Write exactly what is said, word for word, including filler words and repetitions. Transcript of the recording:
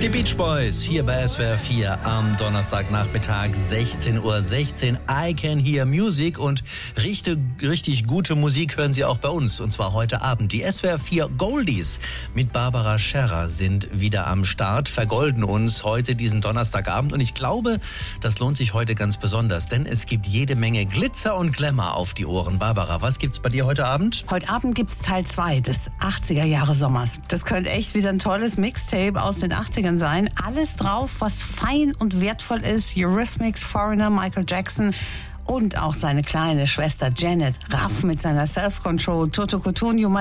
Die Beach Boys hier bei S W R vier am Donnerstagnachmittag sechzehn Uhr sechzehn. I Can Hear Music und richtig, richtig gute Musik hören Sie auch bei uns. Und zwar heute Abend. Die S W R vier Goldies mit Barbara Scherrer sind wieder am Start, vergolden uns heute diesen Donnerstagabend. Und ich glaube, das lohnt sich heute ganz besonders, denn es gibt jede Menge Glitzer und Glamour auf die Ohren. Barbara, was gibt's bei dir heute Abend? Heute Abend gibt's Teil zwei des achtziger Jahre Sommers. Das könnte echt wieder ein tolles Mixtape aus den achtzigern sein. Alles drauf, was fein und wertvoll ist. Eurythmics, Foreigner, Michael Jackson und auch seine kleine Schwester Janet. Raff mit seiner Self-Control, Toto Cutugno,